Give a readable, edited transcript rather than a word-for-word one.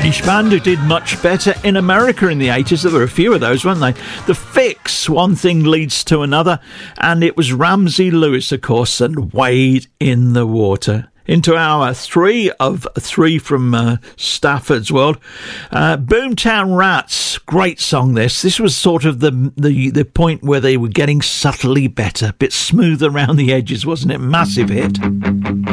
British band who did much better in America in the 80s. There were a few of those, weren't they? The Fix, One Thing Leads to Another, and it was Ramsey Lewis, of course, and Wade in the Water. Into our 3 of 3 from Stafford's World. Boomtown Rats, great song this. This was sort of the point where they were getting subtly better, a bit smooth around the edges, wasn't it? Massive hit.